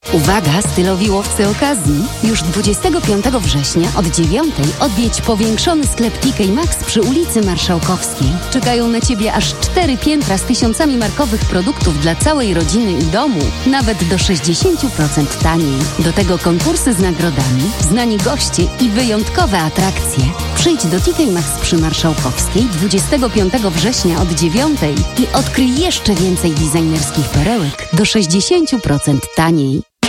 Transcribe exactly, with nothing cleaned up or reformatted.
Uwaga, stylowi łowcy okazji! Już dwudziestego piątego września od dziewiątej odwiedź powiększony sklep T K Maxx przy ulicy Marszałkowskiej. Czekają na Ciebie aż cztery piętra z tysiącami markowych produktów dla całej rodziny i domu, nawet do sześćdziesiąt procent taniej. Do tego konkursy z nagrodami, znani goście i wyjątkowe atrakcje. Przyjdź do T K Maxx przy Marszałkowskiej dwudziestego piątego września od dziewiątej i odkryj jeszcze więcej designerskich perełek do sześćdziesiąt procent taniej.